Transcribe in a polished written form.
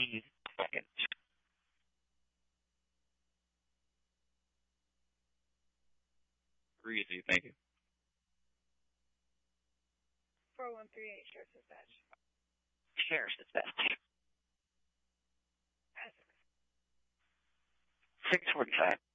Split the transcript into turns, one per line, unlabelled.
seconds. 3 easy, thank you.
4138, Sheriff's Dispatch.
Sheriff's Dispatch.
Essex.
645.